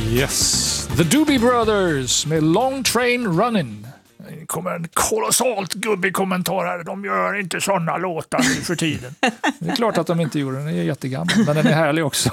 Yes, The Doobie Brothers med Long Train Running. Det kommer en kolossalt gubbig kommentar här. De gör inte sådana låtar nu för tiden. Det är klart att de inte gjorde den. Den är jättegammal, men den är härlig också.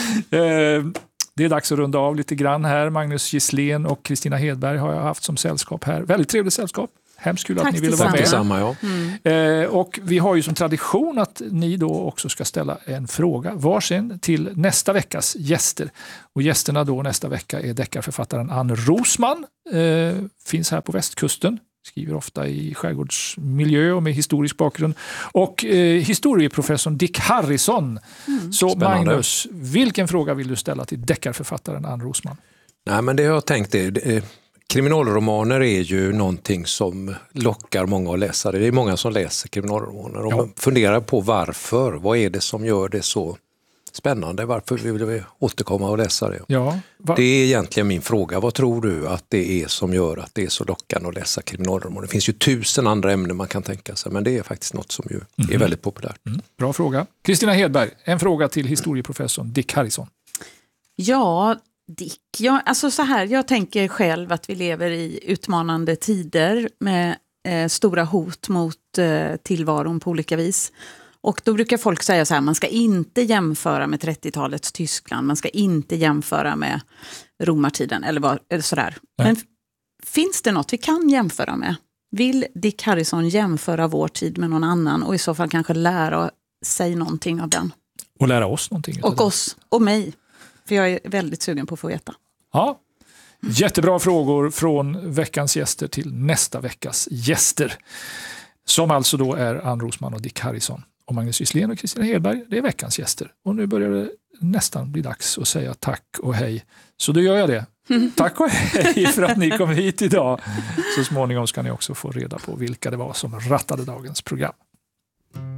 Det är dags att runda av lite grann här. Magnus Gisslén och Kristina Hedberg har jag haft som sällskap här. Väldigt trevligt sällskap. Hemskt kul att ni ville vara med. Detsamma, ja. Och vi har ju som tradition att ni då också ska ställa en fråga varsin till nästa veckas gäster. Och gästerna då nästa vecka är deckarförfattaren Ann Rosman. Finns här på västkusten. Skriver ofta i skärgårdsmiljö och med historisk bakgrund. Och historieprofessorn Dick Harrison. Så Spännande. Magnus, vilken fråga vill du ställa till deckarförfattaren Ann Rosman? Nej, men det jag har tänkt är... Kriminalromaner är ju någonting som lockar många att läsa. Det är många som läser kriminalromaner. Och man funderar på varför. Vad är det som gör det så spännande? Varför vill vi återkomma och läsa det? Ja. Det är egentligen min fråga. Vad tror du att det är som gör att det är så lockande att läsa kriminalromaner? Det finns ju 1000 andra ämnen man kan tänka sig. Men det är faktiskt något som ju är väldigt populärt. Bra fråga. Kristina Hedberg, en fråga till historieprofessorn Dick Harrison. Ja, Dick. Alltså så här, jag tänker själv att vi lever i utmanande tider med stora hot mot tillvaron på olika vis. Och då brukar folk säga så här, man ska inte jämföra med 30-talets Tyskland, man ska inte jämföra med romartiden eller sådär. Men finns det något vi kan jämföra med? Vill Dick Harrison jämföra vår tid med någon annan och i så fall kanske lära sig någonting av den? Och lära oss någonting. Och oss, och mig. För jag är väldigt sugen på att få veta. Ja, jättebra frågor från veckans gäster till nästa veckas gäster. Som alltså då är Ann Rosman och Dick Harrison. Och Magnus Gisslén och Kristina Hedberg, det är veckans gäster. Och nu börjar det nästan bli dags att säga tack och hej. Så då gör jag det. Tack och hej för att ni kom hit idag. Så småningom ska ni också få reda på vilka det var som rattade dagens program.